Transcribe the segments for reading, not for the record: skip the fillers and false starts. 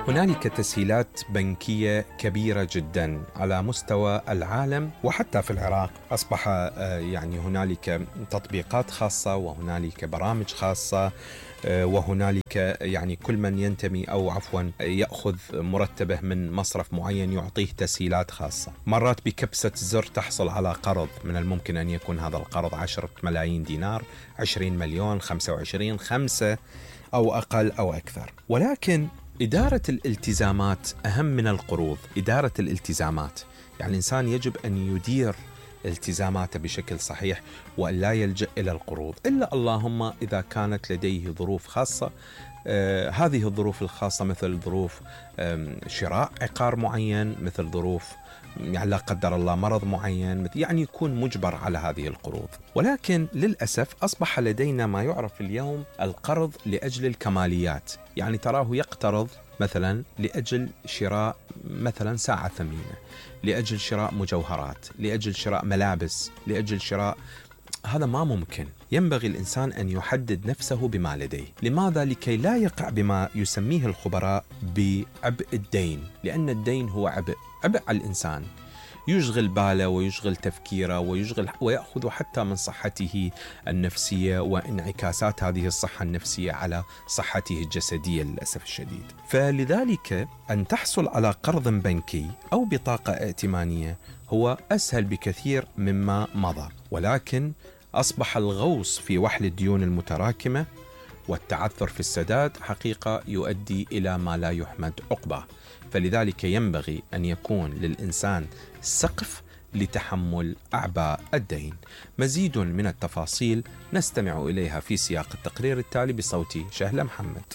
هنالك تسهيلات بنكية كبيرة جدا على مستوى العالم وحتى في العراق. أصبح هنالك تطبيقات خاصة وهنالك برامج خاصة، وهنالك كل من ينتمي أو يأخذ مرتبه من مصرف معين يعطيه تسهيلات خاصة. مرات بكبسة زر تحصل على قرض، من الممكن أن يكون هذا القرض 10 ملايين دينار، 20 مليون، 25، 5 أو أقل أو أكثر. ولكن إدارة الالتزامات أهم من القروض. إدارة الالتزامات الإنسان يجب أن يدير التزاماته بشكل صحيح وأن لا يلجأ إلى القروض، إلا اللهم إذا كانت لديه ظروف خاصة. هذه الظروف الخاصة مثل ظروف شراء عقار معين، مثل ظروف لا قدر الله مرض معين، يكون مجبر على هذه القروض. ولكن للأسف أصبح لدينا ما يعرف اليوم القرض لأجل الكماليات. تراه يقترض مثلا لأجل شراء مثلا ساعة ثمينة، لأجل شراء مجوهرات، لأجل شراء ملابس، لأجل شراء. هذا ما ممكن. ينبغي الإنسان أن يحدد نفسه بما لديه. لماذا؟ لكي لا يقع بما يسميه الخبراء بعبء الدين، لأن الدين هو عبء على الإنسان، يشغل باله ويشغل تفكيره ويأخذ حتى من صحته النفسية وانعكاسات هذه الصحة النفسية على صحته الجسدية للأسف الشديد. فلذلك أن تحصل على قرض بنكي أو بطاقة ائتمانية هو أسهل بكثير مما مضى، ولكن أصبح الغوص في وحل الديون المتراكمة والتعثر في السداد حقيقة يؤدي إلى ما لا يحمد عقباه. فلذلك ينبغي أن يكون للإنسان سقف لتحمل أعباء الدين. مزيد من التفاصيل نستمع إليها في سياق التقرير التالي بصوت شهلة محمد.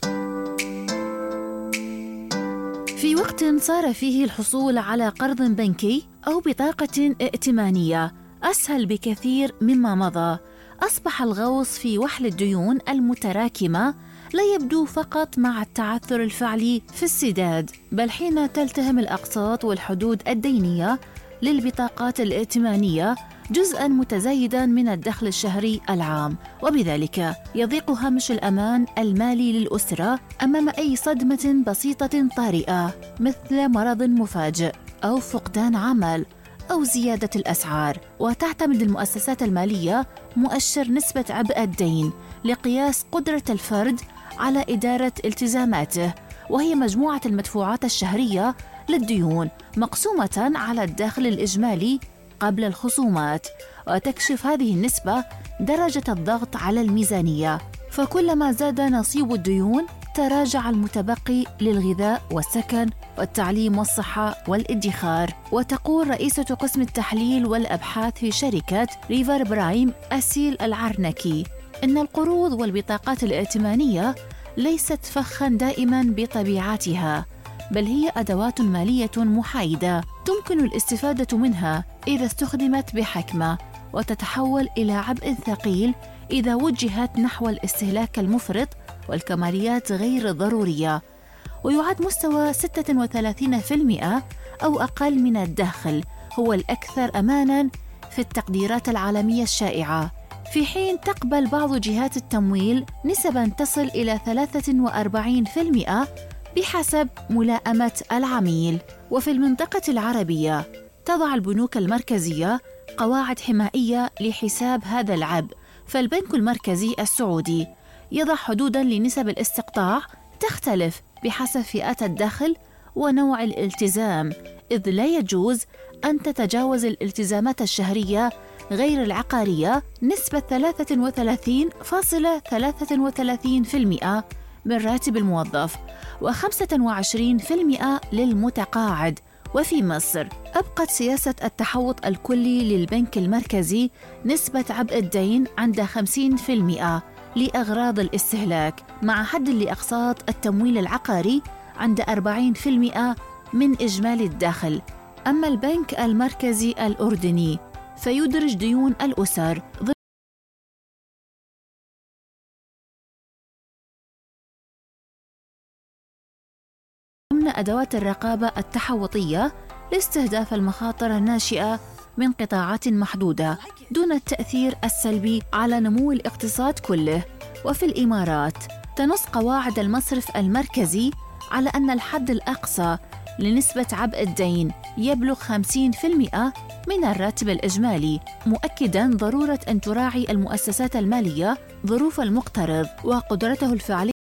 في وقت صار فيه الحصول على قرض بنكي أو بطاقة ائتمانية أسهل بكثير مما مضى، أصبح الغوص في وحل الديون المتراكمة لا يبدو فقط مع التعثر الفعلي في السداد، بل حين تلتهم الأقساط والحدود الدينية للبطاقات الائتمانية جزءاً متزايداً من الدخل الشهري العام، وبذلك يضيق هامش الأمان المالي للأسرة أمام أي صدمة بسيطة طارئة مثل مرض مفاجئ أو فقدان عمل أو زيادة الأسعار. وتعتمد المؤسسات المالية مؤشر نسبة عبء الدين لقياس قدرة الفرد على إدارة التزاماته، وهي مجموعة المدفوعات الشهرية للديون مقسومة على الدخل الإجمالي قبل الخصومات. وتكشف هذه النسبة درجة الضغط على الميزانية، فكلما زاد نصيب الديون تراجع المتبقي للغذاء والسكن والتعليم والصحة والادخار. وتقول رئيسة قسم التحليل والأبحاث في شركة ريفر برايم أسيل العرنكي إن القروض والبطاقات الائتمانية ليست فخاً دائماً بطبيعتها، بل هي أدوات مالية محايدة تمكن الاستفادة منها إذا استخدمت بحكمة، وتتحول إلى عبء ثقيل إذا وجهت نحو الاستهلاك المفرط والكماليات غير الضرورية. ويعد مستوى 36% أو أقل من الدخل هو الأكثر أماناً في التقديرات العالمية الشائعة، في حين تقبل بعض جهات التمويل نسباً تصل إلى 43% بحسب ملائمة العميل. وفي المنطقة العربية تضع البنوك المركزية قواعد حمائية لحساب هذا العبء، فالبنك المركزي السعودي يضع حدوداً لنسب الاستقطاع تختلف بحسب فئات الدخل ونوع الالتزام، إذ لا يجوز أن تتجاوز الالتزامات الشهرية غير العقارية نسبة 33.33% من راتب الموظف و25% للمتقاعد. وفي مصر أبقت سياسة التحوط الكلي للبنك المركزي نسبة عبء الدين عند 50% لأغراض الاستهلاك، مع حد لأقساط التمويل العقاري عند 40% من إجمالي الدخل. أما البنك المركزي الأردني فيدرج ديون الأسر ضمن أدوات الرقابة التحوطية لاستهداف المخاطر الناشئة من قطاعات محدودة دون التأثير السلبي على نمو الاقتصاد كله. وفي الإمارات تنص قواعد المصرف المركزي على أن الحد الأقصى لنسبة عبء الدين يبلغ 50% من الراتب الإجمالي، مؤكداً ضرورة أن تراعي المؤسسات المالية ظروف المقترض وقدرته الفعلية